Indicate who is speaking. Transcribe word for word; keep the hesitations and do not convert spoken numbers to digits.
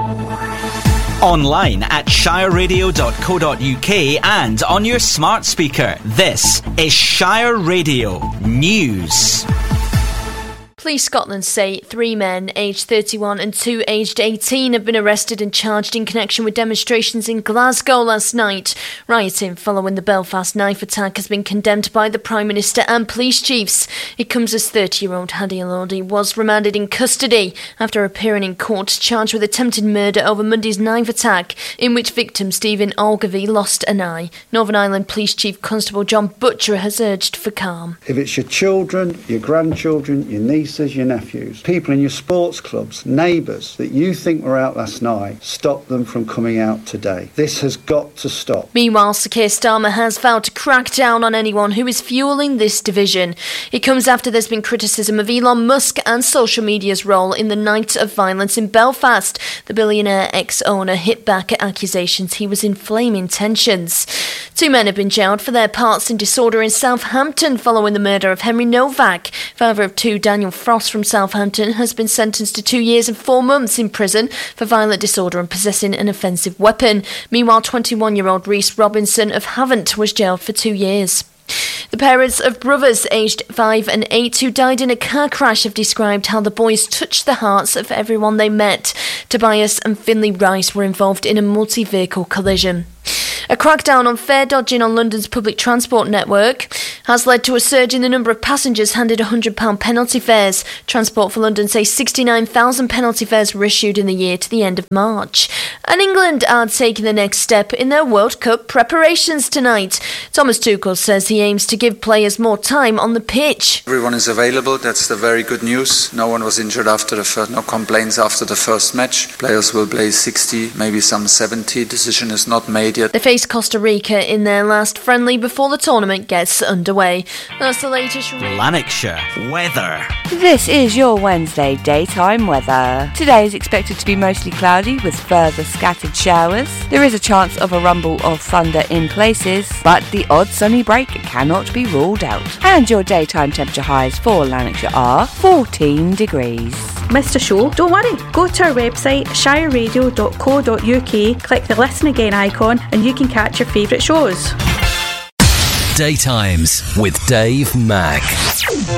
Speaker 1: Online at shire radio dot co dot uk and on your smart speaker. This is Shire Radio News.
Speaker 2: Police Scotland say three men, aged thirty-one and two aged eighteen, have been arrested and charged in connection with demonstrations in Glasgow last night. Rioting following the Belfast knife attack has been condemned by the Prime Minister and police chiefs. It comes as thirty-year-old Hadi Lodi was remanded in custody after appearing in court charged with attempted murder over Monday's knife attack, in which victim Stephen Ogilvie lost an eye. Northern Ireland Police Chief Constable John Butcher has urged for calm.
Speaker 3: If it's your children, your grandchildren, your nieces, your nephews, people in your sports clubs, neighbours that you think were out last night, stop them from coming out today. This has got to stop.
Speaker 2: Meanwhile, Sir Keir Starmer has vowed to crack down on anyone who is fuelling this division. It comes after there's been criticism of Elon Musk and social media's role in the night of violence in Belfast. The billionaire ex-owner hit back at accusations he was inflaming tensions. Two men have been jailed for their parts in disorder in Southampton following the murder of Henry Novak. Father of two, Daniel Frost from Southampton, has been sentenced to two years and four months in prison for violent disorder and possessing an offensive weapon. Meanwhile, twenty-one-year-old Rhys Robinson of Havant was jailed for two years. The parents of brothers aged five and eight who died in a car crash have described how the boys touched the hearts of everyone they met. Tobias and Finlay Rice were involved in a multi-vehicle collision. A crackdown on fare dodging on London's public transport network has led to a surge in the number of passengers handed one hundred pounds penalty fares. Transport for London say sixty-nine thousand penalty fares were issued in the year to the end of March. And England are taking the next step in their World Cup preparations tonight. Thomas Tuchel says he aims to give players more time on the pitch.
Speaker 4: Everyone is available, that's the very good news. No one was injured after the first, no complaints after the first match. Players will play sixty, maybe some seventy. Decision is not made yet.
Speaker 2: They face Costa Rica in their last friendly before the tournament gets underway. That's the latest from
Speaker 1: Lanarkshire weather.
Speaker 5: This is your Wednesday daytime weather. Today is expected to be mostly cloudy with further scattered showers. There is a chance of a rumble of thunder in places, but the odd sunny break cannot be ruled out. And your daytime temperature highs for Lanarkshire are fourteen degrees.
Speaker 6: Missed a show? Don't worry. Go to our website shire radio dot co dot uk, click the listen again icon and you can catch your favourite shows.
Speaker 7: Daytimes with Dave Mack.